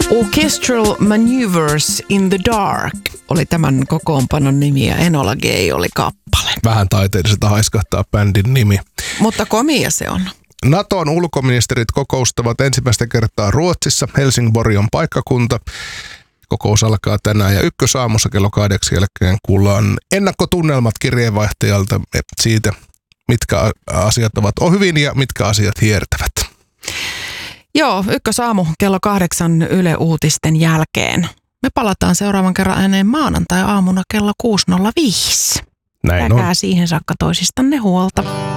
Orchestral Maneuvers in the Dark oli tämän kokoonpanon nimi ja Enola Gay oli kappale. Vähän taiteelliselta haiskahtaa bändin nimi. Mutta komia se on. Naton ulkoministerit kokoustavat ensimmäistä kertaa Ruotsissa. Helsingborg on paikkakunta. Kokous alkaa tänään ja Ykkösaamussa kello 8 jälkeen kuullaan ennakkotunnelmat kirjeenvaihtajalta siitä, mitkä asiat ovat hyvin ja mitkä asiat hiertävät. Joo, Ykkösaamu kello 8 Yle Uutisten jälkeen. Me palataan seuraavan kerran ääneen maanantai-aamuna kello 6.05. Näin Pitäkää siihen saakka toisistanne huolta.